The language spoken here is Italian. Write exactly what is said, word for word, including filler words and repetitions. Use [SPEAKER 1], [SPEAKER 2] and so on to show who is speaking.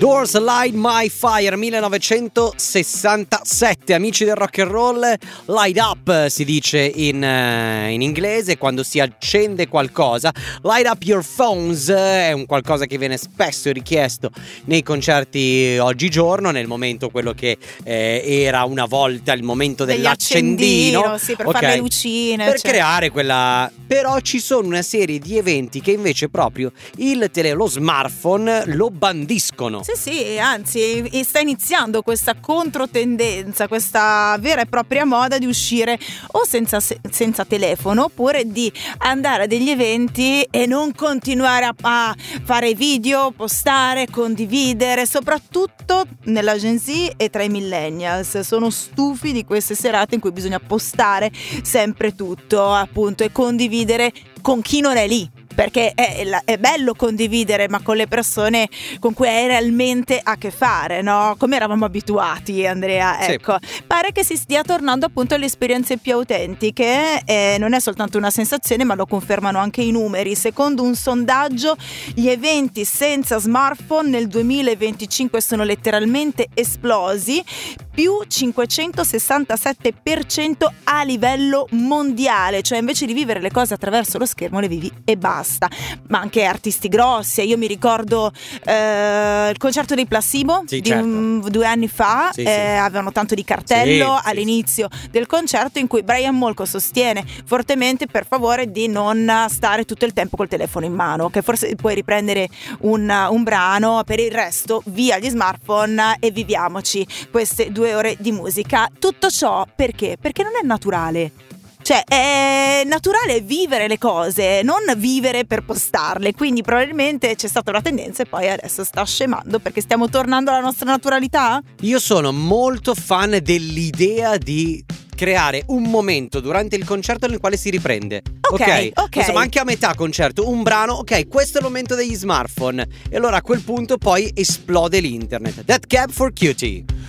[SPEAKER 1] Doors Light My Fire millenovecentosessantasette. Amici del rock and roll, light up si dice in, uh, in inglese quando si accende qualcosa. Light up your phones è un qualcosa che viene spesso richiesto nei concerti oggigiorno, nel momento quello che eh, era una volta il momento dell'accendino,
[SPEAKER 2] sì, per
[SPEAKER 1] okay,
[SPEAKER 2] fare le lucine,
[SPEAKER 1] per
[SPEAKER 2] cioè.
[SPEAKER 1] creare quella. Però ci sono una serie di eventi che invece proprio il tele, lo smartphone lo bandiscono.
[SPEAKER 2] Sì, sì, anzi sta iniziando questa controtendenza, questa vera e propria moda di uscire o senza, senza telefono, oppure di andare a degli eventi e non continuare a, a fare video, postare, condividere, soprattutto nella Gen Z e tra i millennials. Sono stufi di queste serate in cui bisogna postare sempre tutto, appunto, e condividere con chi non è lì. Perché è, è bello condividere, ma con le persone con cui hai realmente a che fare, no? Come eravamo abituati, Andrea, ecco. Sì. Pare che si stia tornando appunto alle esperienze più autentiche, e non è soltanto una sensazione, ma lo confermano anche i numeri. Secondo un sondaggio, gli eventi senza smartphone nel duemilaventicinque sono letteralmente esplosi, più cinquecentosessantasette per cento a livello mondiale, cioè invece di vivere le cose attraverso lo schermo le vivi e basta. Ma anche artisti grossi. Io mi ricordo eh, il concerto dei Placebo,
[SPEAKER 1] sì,
[SPEAKER 2] di
[SPEAKER 1] certo.
[SPEAKER 2] un, due anni fa,
[SPEAKER 1] sì,
[SPEAKER 2] eh,
[SPEAKER 1] sì.
[SPEAKER 2] avevano tanto di cartello
[SPEAKER 1] sì,
[SPEAKER 2] all'inizio sì, del concerto, in cui Brian Molko sostiene fortemente, per favore, di non stare tutto il tempo col telefono in mano, che forse puoi riprendere un, un brano, per il resto via gli smartphone e viviamoci queste due ore di musica. Tutto ciò perché? Perché non è naturale. Cioè è naturale vivere le cose, non vivere per postarle. Quindi probabilmente c'è stata una tendenza e poi adesso sta scemando, perché stiamo tornando alla nostra naturalità.
[SPEAKER 1] Io sono molto fan dell'idea di creare un momento durante il concerto nel quale si riprende.
[SPEAKER 2] Ok,
[SPEAKER 1] ok,
[SPEAKER 2] ok.
[SPEAKER 1] Insomma, anche a metà concerto un brano, ok, questo è il momento degli smartphone, e allora a quel punto poi esplode l'internet. That Cab for Cutie.